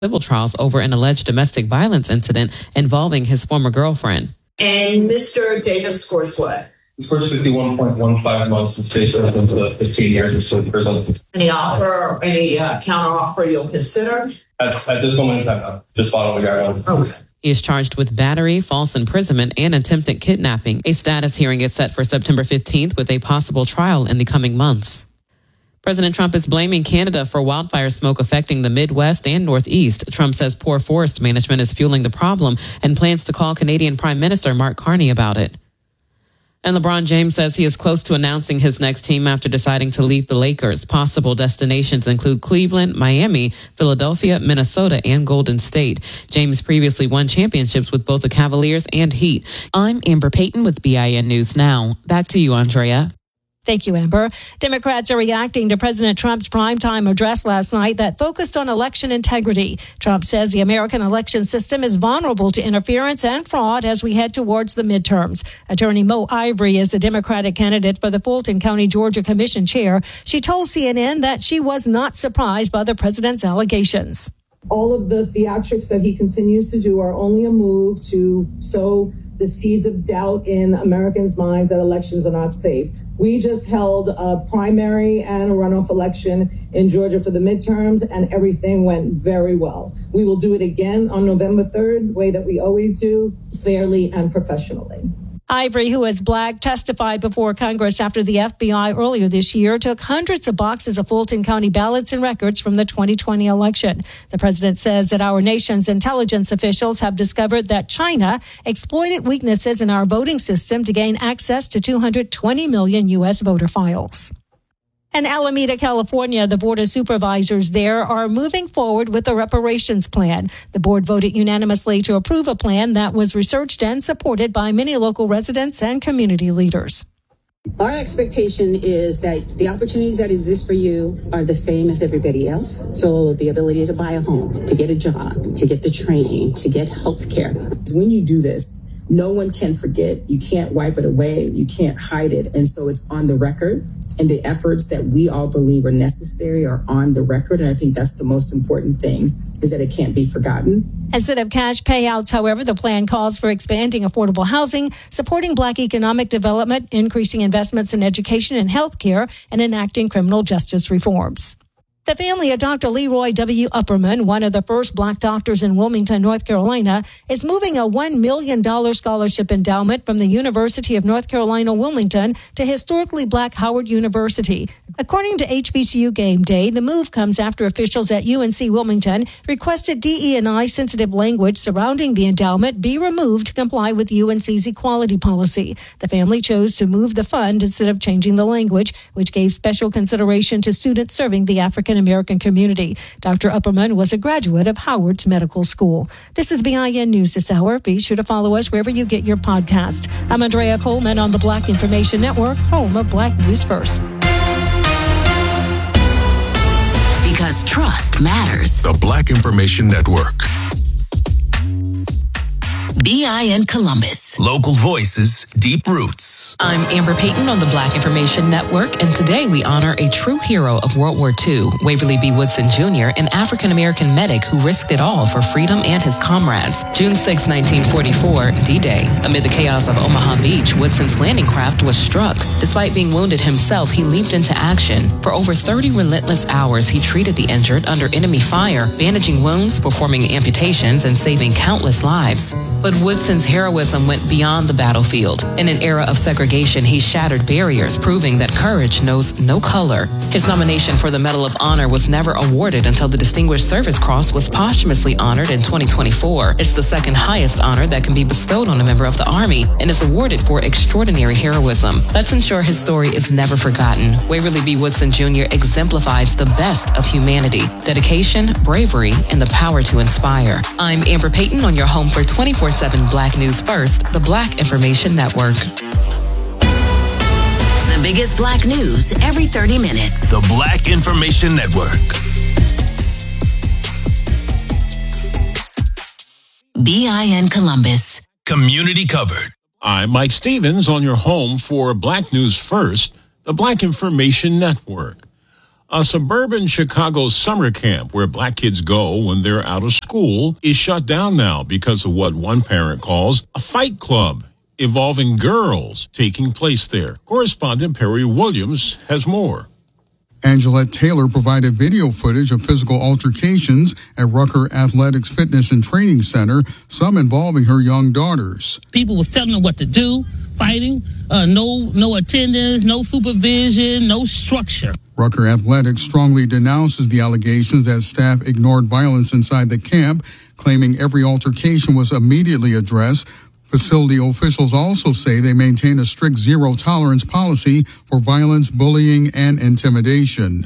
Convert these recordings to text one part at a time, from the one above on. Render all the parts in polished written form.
civil trials over an alleged domestic violence incident involving his former girlfriend. And Mr. Davis scores what? He scores 51.15 months and faces up to 15 years in prison. Any offer, any counter offer you'll consider? At this moment in time, no. Just following guidelines. Okay. He is charged with battery, false imprisonment, and attempted kidnapping. A status hearing is set for September 15th with a possible trial in the coming months. President Trump is blaming Canada for wildfire smoke affecting the Midwest and Northeast. Trump says poor forest management is fueling the problem and plans to call Canadian Prime Minister Mark Carney about it. And LeBron James says he is close to announcing his next team after deciding to leave the Lakers. Possible destinations include Cleveland, Miami, Philadelphia, Minnesota, and Golden State. James previously won championships with both the Cavaliers and Heat. I'm Amber Payton with BIN News Now. Back to you, Andrea. Thank you, Amber. Democrats are reacting to President Trump's primetime address last night that focused on election integrity. Trump says the American election system is vulnerable to interference and fraud as we head towards the midterms. Attorney Mo Ivory is a Democratic candidate for the Fulton County, Georgia Commission chair. She told CNN that she was not surprised by the president's allegations. All of the theatrics that he continues to do are only a move to sow the seeds of doubt in Americans' minds that elections are not safe. We just held a primary and a runoff election in Georgia for the midterms, and everything went very well. We will do it again on November 3rd, the way that we always do, fairly and professionally. Ivory, who is black, testified before Congress after the FBI earlier this year took hundreds of boxes of Fulton County ballots and records from the 2020 election. The president says that our nation's intelligence officials have discovered that China exploited weaknesses in our voting system to gain access to 220 million U.S. voter files. In Alameda, California, the Board of Supervisors there are moving forward with a reparations plan. The board voted unanimously to approve a plan that was researched and supported by many local residents and community leaders. Our expectation is that the opportunities that exist for you are the same as everybody else. So the ability to buy a home, to get a job, to get the training, to get health care. When you do this, no one can forget. You can't wipe it away. You can't hide it. And so it's on the record. And the efforts that we all believe are necessary are on the record. And I think that's the most important thing, is that it can't be forgotten. Instead of cash payouts, however, the plan calls for expanding affordable housing, supporting Black economic development, increasing investments in education and health care, and enacting criminal justice reforms. The family of Dr. Leroy W. Upperman, one of the first Black doctors in Wilmington, North Carolina, is moving a $1 million scholarship endowment from the University of North Carolina, Wilmington to historically Black Howard University. According to HBCU Game Day, the move comes after officials at UNC Wilmington requested DE&I sensitive language surrounding the endowment be removed to comply with UNC's equality policy. The family chose to move the fund instead of changing the language, which gave special consideration to students serving the African American community. Dr. Upperman was a graduate of Howard's Medical School. This is BIN News this hour. Be sure to follow us wherever you get your podcast. I'm Andrea Coleman on the Black Information Network, home of Black News First. Because trust matters. The Black Information Network. BIN Columbus. Local voices, deep roots. I'm Amber Payton on the Black Information Network, and today we honor a true hero of World War II, Waverly B. Woodson Jr., an African-American medic who risked it all for freedom and his comrades. June 6, 1944, D-Day. Amid the chaos of Omaha Beach, Woodson's landing craft was struck. Despite being wounded himself, he leaped into action. For over 30 relentless hours, he treated the injured under enemy fire, bandaging wounds, performing amputations, and saving countless lives. But Woodson's heroism went beyond the battlefield. In an era of segregation, he shattered barriers, proving that courage knows no color. His nomination for the Medal of Honor was never awarded until the Distinguished Service Cross was posthumously honored in 2024. It's the second highest honor that can be bestowed on a member of the Army and is awarded for extraordinary heroism. Let's ensure his story is never forgotten. Waverly B. Woodson Jr. exemplifies the best of humanity, dedication, bravery, and the power to inspire. I'm Amber Payton on your home for 24/7 Black News First, the Black Information Network. The biggest Black news every 30 minutes. The Black Information Network. BIN Columbus. Community covered. I'm Mike Stevens on your home for Black News First, the Black Information Network. A suburban Chicago summer camp where black kids go when they're out of school is shut down now because of what one parent calls a fight club involving girls taking place there. Correspondent Perry Williams has more. Angelette Taylor provided video footage of physical altercations at Rucker Athletics Fitness and Training Center, some involving her young daughters. People was telling them what to do, fighting, no attendance, no supervision, no structure. Rucker Athletics strongly denounces the allegations that staff ignored violence inside the camp, claiming every altercation was immediately addressed. Facility officials also say they maintain a strict zero-tolerance policy for violence, bullying, and intimidation.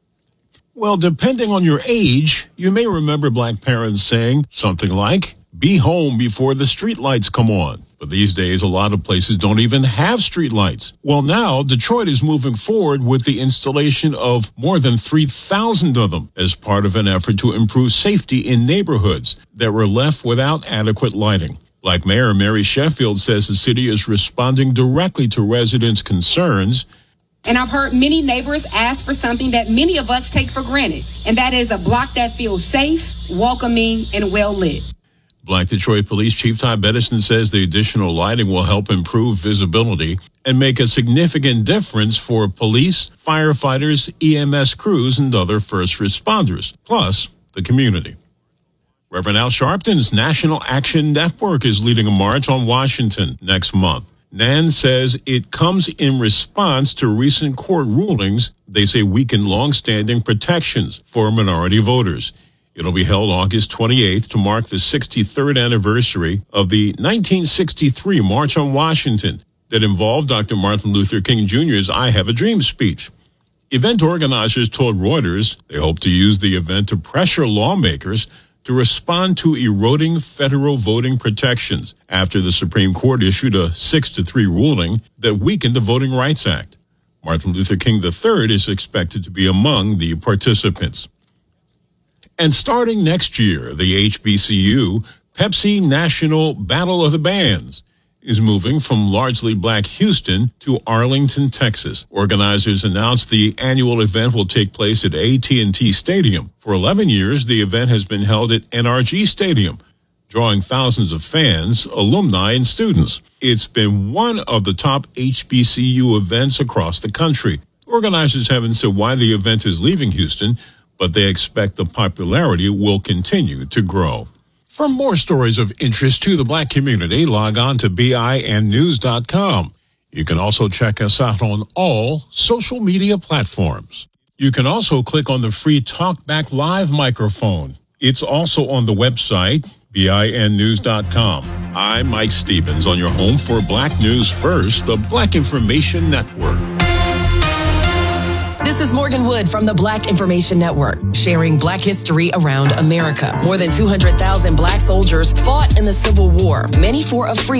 Well, depending on your age, you may remember black parents saying something like, "Be home before the streetlights come on." But these days, a lot of places don't even have streetlights. Well, now, Detroit is moving forward with the installation of more than 3,000 of them as part of an effort to improve safety in neighborhoods that were left without adequate lighting. Black Mayor Mary Sheffield says the city is responding directly to residents' concerns. And I've heard many neighbors ask for something that many of us take for granted, and that is a block that feels safe, welcoming, and well lit. Black Detroit Police Chief Ty Bettison says the additional lighting will help improve visibility and make a significant difference for police, firefighters, EMS crews, and other first responders, plus the community. Reverend Al Sharpton's National Action Network is leading a march on Washington next month. NAN says it comes in response to recent court rulings they say weaken long-standing protections for minority voters. It'll be held August 28th to mark the 63rd anniversary of the 1963 March on Washington that involved Dr. Martin Luther King Jr.'s I Have a Dream speech. Event organizers told Reuters they hope to use the event to pressure lawmakers to respond to eroding federal voting protections after the Supreme Court issued a 6-3 ruling that weakened the Voting Rights Act. Martin Luther King III is expected to be among the participants. And starting next year, the HBCU Pepsi National Battle of the Bands is moving from largely black Houston to Arlington, Texas. Organizers announced the annual event will take place at AT&T Stadium. For 11 years, the event has been held at NRG Stadium, drawing thousands of fans, alumni, and students. It's been one of the top HBCU events across the country. Organizers haven't said why the event is leaving Houston, but they expect the popularity will continue to grow. For more stories of interest to the black community, log on to BINnews.com. You can also check us out on all social media platforms. You can also click on the free TalkBack Live microphone. It's also on the website, BINnews.com. I'm Mike Stevens on your home for Black News First, the Black Information Network. This is Morgan Wood from the Black Information Network, sharing Black history around America. More than 200,000 Black soldiers fought in the Civil War, many for a free